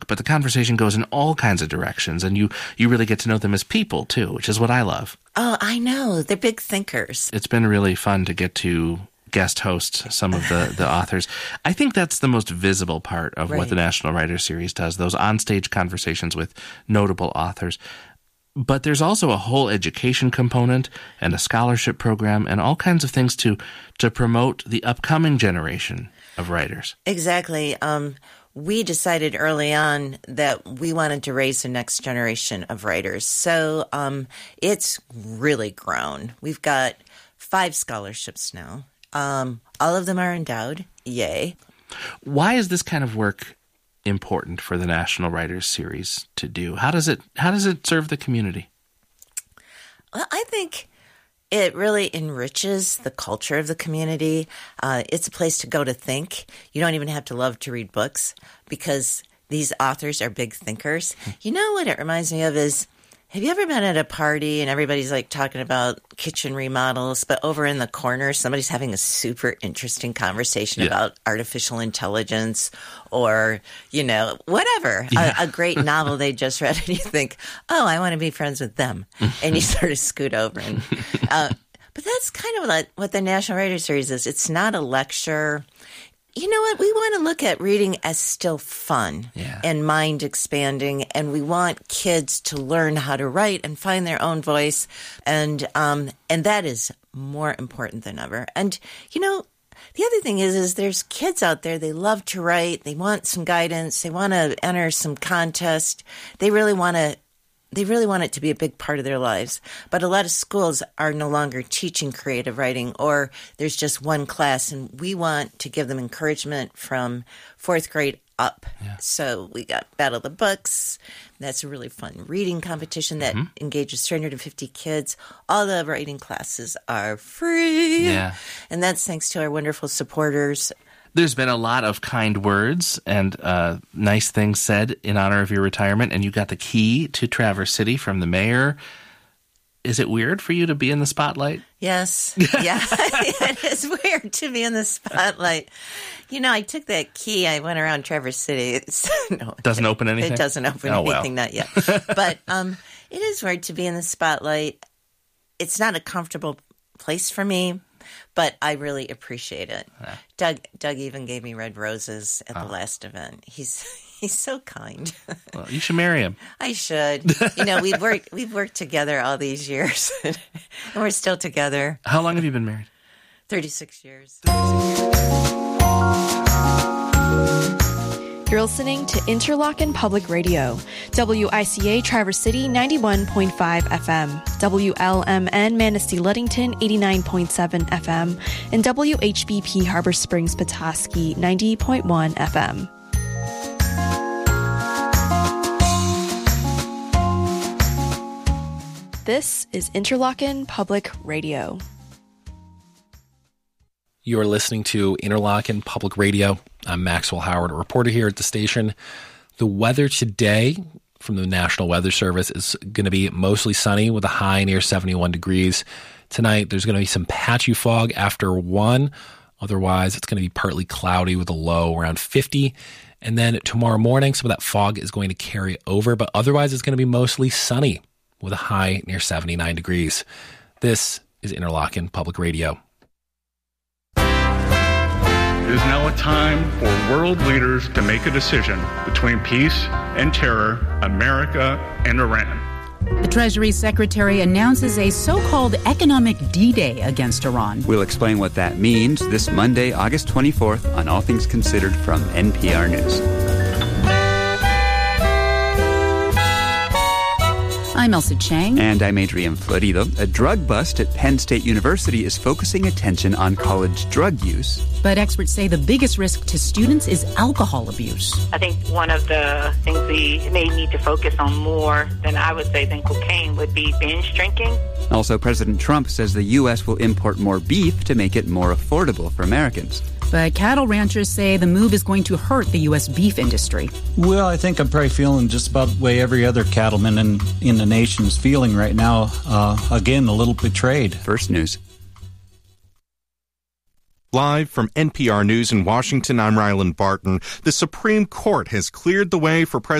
but the conversation goes in all kinds of directions, and you really get to know them as people, too, which is what I love. Oh, I know. They're big thinkers. It's been really fun to get to guest host some of the authors. I think that's the most visible part of what the National Writers Series does, those onstage conversations with notable authors. But there's also a whole education component and a scholarship program and all kinds of things to promote the upcoming generation of writers. Exactly. We decided early on that we wanted to raise the next generation of writers. So it's really grown. We've got 5 scholarships now. All of them are endowed. Yay. Why is this kind of work important for the National Writers Series to do? How does it serve the community? Well, I think it really enriches the culture of the community. It's a place to go to think. You don't even have to love to read books because these authors are big thinkers. You know what it reminds me of is, have you ever been at a party and everybody's like talking about kitchen remodels, but over in the corner, somebody's having a super interesting conversation about artificial intelligence or, whatever, a great novel they just read, and you think, oh, I want to be friends with them. And you sort of scoot over. And but that's kind of like what the National Writers Series is. It's not a lecture. You know what? We want to look at reading as still fun and mind expanding, and we want kids to learn how to write and find their own voice, and that is more important than ever. And the other thing is there's kids out there. They love to write. They want some guidance. They want to enter some contest. They really want it to be a big part of their lives. But a lot of schools are no longer teaching creative writing, or there's just one class, and we want to give them encouragement from 4th grade up. Yeah. So we got Battle of the Books. That's a really fun reading competition that engages 350 kids. All the writing classes are free. Yeah. And that's thanks to our wonderful supporters. There's been a lot of kind words and nice things said in honor of your retirement, and you got the key to Traverse City from the mayor. Is it weird for you to be in the spotlight? Yes. Yeah, it is weird to be in the spotlight. I took that key. I went around Traverse City. Doesn't open anything? It doesn't open anything, not yet. But it is weird to be in the spotlight. It's not a comfortable place for me. But I really appreciate it. Yeah. Doug even gave me red roses at the last event. He's so kind. Well, you should marry him. I should. We've worked together all these years, and we're still together. How long have you been married? 36 years. You're listening to Interlochen Public Radio, WICA Traverse City 91.5 FM, WLMN Manistee Ludington 89.7 FM, and WHBP Harbor Springs Petoskey 90.1 FM. This is Interlochen Public Radio. You are listening to Interlochen Public Radio. I'm Maxwell Howard, a reporter here at the station. The weather today from the National Weather Service is going to be mostly sunny with a high near 71 degrees. Tonight, there's going to be some patchy fog after 1. Otherwise, it's going to be partly cloudy with a low around 50. And then tomorrow morning, some of that fog is going to carry over, but otherwise it's going to be mostly sunny with a high near 79 degrees. This is Interlochen Public Radio. It is now a time for world leaders to make a decision between peace and terror, America and Iran. The Treasury Secretary announces a so-called economic D-Day against Iran. We'll explain what that means this Monday, August 24th on All Things Considered from NPR News. I'm Elsa Chang. And I'm Adrian Florido. A drug bust at Penn State University is focusing attention on college drug use. But experts say the biggest risk to students is alcohol abuse. I think one of the things we may need to focus on more than I would say than cocaine would be binge drinking. Also, President Trump says the U.S. will import more beef to make it more affordable for Americans. But cattle ranchers say the move is going to hurt the U.S. beef industry. Well, I think I'm probably feeling just about the way every other cattleman in the nation is feeling right now. Again, a little betrayed. First News. Live from NPR News in Washington, I'm Rylan Barton. The Supreme Court has cleared the way for President